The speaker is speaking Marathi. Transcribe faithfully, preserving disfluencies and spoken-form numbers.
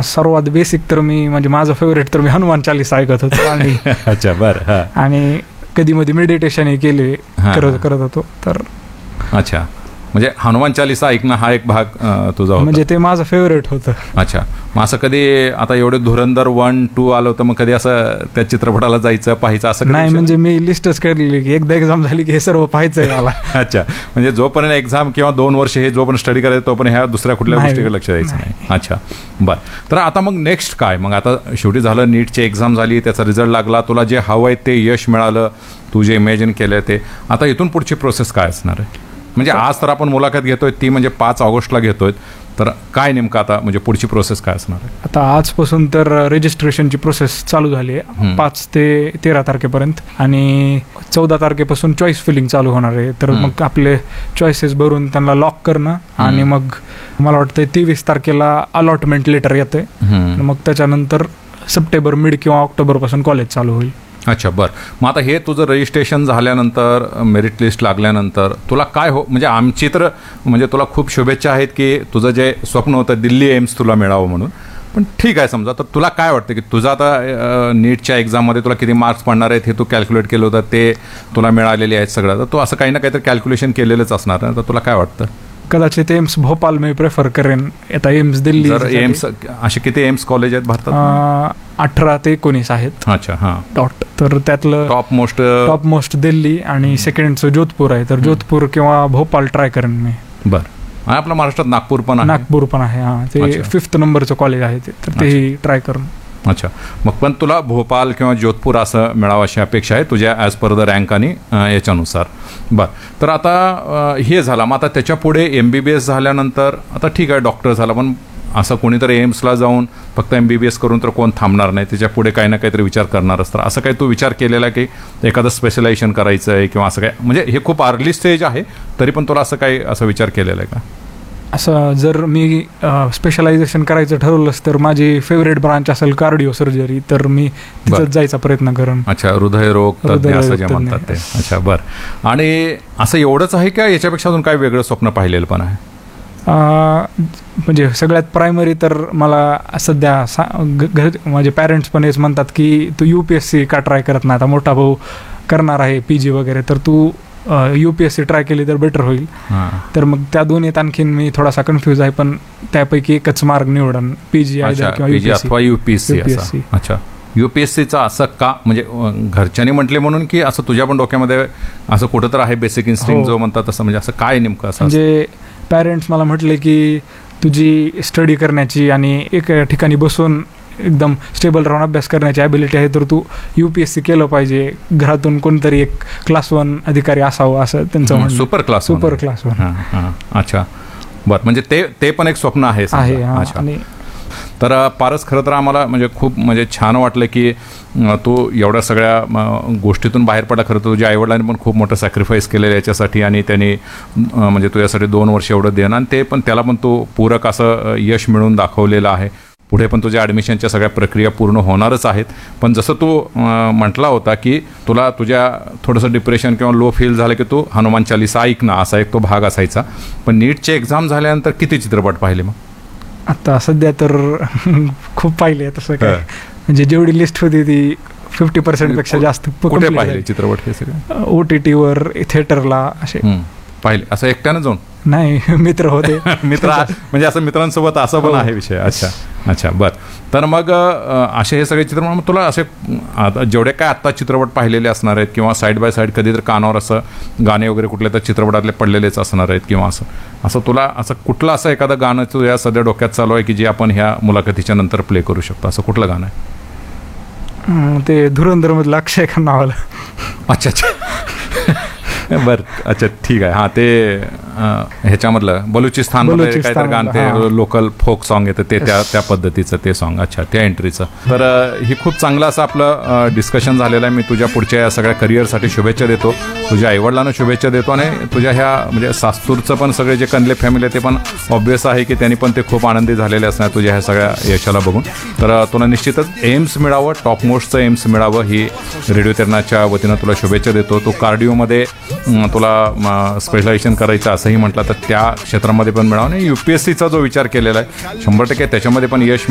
सर्वात बेसिक तर मी म्हणजे माझं फेवरेट तर मी हनुमान चालीसा ऐकत होतो आणि अच्छा बरं. आणि कधी मध्ये मेडिटेशनही केले करत करत होतो. तर अच्छा, म्हणजे हनुमान चालीसा ऐकणं हा एक भाग तुझा होता, म्हणजे ते माझं फेवरेट होतं. अच्छा, मग असं कधी आता एवढे धुरंधर वन टू आलं होतं, मग कधी असं त्या चित्रपटाला जायचं पाहायचं असं नाही? म्हणजे मी लिस्टच केलेली की एकदा एक्झाम झाली की हे सर्व पाहायचं आहे मला. अच्छा, म्हणजे जोपर्यंत एक्झाम किंवा दोन वर्ष हे जोपर्यंत स्टडी करायचं तोपर्यंत ह्या दुसऱ्या कुठल्या गोष्टीकडे लक्ष द्यायचं नाही. अच्छा बरं. तर आता मग नेक्स्ट काय? मग आता शेवटी झालं, नीटची एक्झाम झाली, त्याचा रिझल्ट लागला, तुला जे हवं आहे ते यश मिळालं, तू जे इमॅजिन केलं ते, आता इथून पुढची प्रोसेस काय असणार आहे? म्हणजे आज तर आपण मुलाखत घेतोय ती म्हणजे पाच ऑगस्टला घेतोय, तर काय नेमकं आता म्हणजे पुढची प्रोसेस काय असणार आहे? आता आजपासून तर रजिस्ट्रेशनची प्रोसेस चालू झाली आहे पाच ते तेरा तारखेपर्यंत, आणि चौदा तारखेपासून चॉईस फिलिंग चालू होणार आहे. तर मग आपले चॉईसेस भरून त्यांना लॉक करणं, आणि मग मला वाटतं तेवीस तारखेला अलॉटमेंट लेटर येतंय. मग त्याच्यानंतर सप्टेंबर मिड किंवा ऑक्टोबर पासून कॉलेज चालू होईल. अच्छा बरं. मग आता हे तुझं रजिस्ट्रेशन झाल्यानंतर, मेरिट लिस्ट लागल्यानंतर तुला काय हो, म्हणजे आमची तर म्हणजे तुला खूप शुभेच्छा आहेत की तुझं जे स्वप्न होतं दिल्ली एम्स तुला मिळावं म्हणून, पण ठीक आहे समजा, तर तुला काय वाटतं की तुझं आता नीटच्या एक्झाममध्ये तुला किती मार्क्स पडणार आहेत हे तू कॅल्क्युलेट केलं होतं, ते तुला मिळालेले आहेत सगळं, तर तू असं काही ना काहीतरी कॅल्क्युलेशन केलेलंच असणार ना, तर तुला काय वाटतं? कदाचित एम्स भोपाल मी प्रेफर करेन. आता एम्स दिल्ली, एम्स असे किती एम्स कॉलेज आहेत भारतात? अठरा ते एकोणीस आहेत. अच्छा, हां, डॉट. तर त्यातलं top most top most Delhi, आणि सेकंडचं जोधपूर आहे, तर जोधपूर किंवा भोपाल ट्राय करेन मी. बरं. आपल्या महाराष्ट्रात नागपूर पण आहे. नागपूर पण आहे, हां, ते फिफ्थ नंबरचं कॉलेज आहे ते, तर तेही ट्राय करून. अच्छा, मग पण तुला भोपाल किंवा जोधपूर असं मिळावं अशी अपेक्षा आहे तुझ्या ॲज पर द रँक आणि याच्यानुसार. बरं. तर आता हे झालं, मग आता त्याच्या पुढे एम बी बी एस झाल्यानंतर आता ठीक आहे डॉक्टर झाला, पण असं कोणीतरी एम्सला जाऊन फक्त एम बी बी एस करून तर कोण थांबणार नाही, त्याच्या पुढे काही ना काहीतरी विचार करणारच. तर असं काही तू विचार केलेला की एखादं स्पेशलायझेशन करायचं आहे किंवा असं काय, म्हणजे हे खूप अर्ली स्टेज आहे तरी पण तुला असं काही असा विचार केलेला आहे का? असं जर मी स्पेशलायझेशन करायचं ठरवलंच तर माझी फेवरेट ब्रांच असेल कार्डिओ सर्जरी, तर मी तिथं जायचा प्रयत्न करेन. अच्छा, हृदयरोग तज्ञ असं जे म्हणतात ते. अच्छा बरं. आणि असं एवढंच आहे का याच्यापेक्षा अजून काय वेगळं स्वप्न पाहिलेलं पण आहे? म्हणजे सगळ्यात प्रायमरी तर मला सध्या सा घर माझे पॅरेंट्स पण हेच म्हणतात की तू यू पी एस सी का ट्राय करत नाही, आता मोठा भाऊ करणार आहे पी जी वगैरे, तर तू U P S C try केली तर बेटर होईल. तर मग त्या दोन्हीत आणखीन मी थोडासा कन्फ्यूज आहे, पण त्यापैकी एकच मार्ग निवडन, पी जी किंवा यू पी एस सी. अच्छा, यू पी एस सीचा असं का, म्हणजे घरच्यांनी म्हटले म्हणून की असं तुझ्या पण डोक्यामध्ये असं कुठं तर आहे बेसिक इन्स्टिंक्ट जो म्हणतात तसं, म्हणजे असं काय नेमकं असं? म्हणजे पॅरेंट्स मला म्हटले की तुझी स्टडी करण्याची आणि एक ठिकाणी बसून एकदम स्टेबल राहून अभ्यास करण्याची ॲबिलिटी आहे, तर तू यू पी एस सी केलं पाहिजे, घरातून कोणतरी एक क्लास वन अधिकारी असावं असं त्यांचं म्हणणं. Super class super class one. अच्छा बरं, म्हणजे ते ते पण एक स्वप्न आहे. आणि तर पारस, खरं तर आम्हाला म्हणजे खूप म्हणजे छान वाटलं की तू एवढ्या सगळ्या गोष्टीतून बाहेर पडला. खरं तर तुझ्या आईवडिलांनी पण खूप मोठं सॅक्रिफाईस केलेलं याच्यासाठी, आणि त्यांनी म्हणजे तुझ्यासाठी दोन वर्ष एवढं देणं, आणि ते पण त्याला पण तू पूरक असं यश मिळवून दाखवलेलं आहे. पुढे पण तुझ्या ॲडमिशनच्या सगळ्या प्रक्रिया पूर्ण होणारच आहेत. पण जसं तू म्हटला होता की तुला तुझ्या थोडंसं डिप्रेशन किंवा लो फील झालं की तू हनुमान चालीसा ऐकणं असा एक तो भाग असायचा. पण नीटची एक्झाम झाल्यानंतर किती चित्रपट पाहिले मग? आता सध्या तर खूप पाहिले. तसं काय म्हणजे जेवढी लिस्ट होती ती फिफ्टी पर्सेंट पेक्षा जास्त. कुठे पाहिले चित्रपट हे सगळे? ओ टी टीवर, थिएटरला असे पाहिले. असं एकट्यानं जाऊन? नाही, मित्र होते. मित्र म्हणजे असं मित्रांसोबत असं पण आहे विषय. अच्छा अच्छा बरं. तर मग असे हे सगळे चित्रपट, मग तुला असे जेवढे काय आत्ता चित्रपट पाहिलेले असणार आहेत किंवा साईड बाय साईड कधी तर कानावर असं गाणे वगैरे कुठले तर चित्रपटातले पडलेलेच असणार आहेत किंवा असं असं तुला असं कुठलं असं एखादं गाणं तुझ्या सध्या डोक्यात चालू आहे की जे आपण ह्या मुलाखतीच्या नंतर प्ले करू शकतो, असं कुठलं गाणं आहे? ते धुरंधर मधलं अक्षय खन्नावाला. अच्छा अच्छा बरं. अच्छा ठीक आहे. हां, ते ह्याच्यामधलं बलुचिस्तान काय तर गाणं, ते लोकल फोक सॉन्ग येतं ते त्या त्या पद्धतीचं ते सॉन्ग. अच्छा, त्या एंट्रीचं. तर ही खूप चांगलं असं आपलं डिस्कशन झालेलं आहे. मी तुझ्या पुढच्या या सगळ्या करिअरसाठी शुभेच्छा देतो, तुझ्या आईवडिलांना शुभेच्छा देतो, आणि तुझ्या ह्या म्हणजे सास्तूरचं पण सगळे जे कनले फॅमिली आहे ते पण ऑब्वियस आहे की त्यांनी पण ते खूप आनंदी झालेले असणार तुझ्या ह्या सगळ्या यशाला बघून. तर तुला निश्चितच एम्स मिळावं, टॉप मोस्टचं एम्स मिळावं ही रेडिओ तेरणाच्या वतीनं तुला शुभेच्छा देतो. तू कार्डिओमध्ये तुला स्पेशलायझेशन करायचं असंही म्हटलं तर त्या क्षेत्रामध्ये पण मिळावं, आणि यू पी एस सीचा जो विचार केलेला आहे शंभर टक्के त्याच्यामध्ये पण यश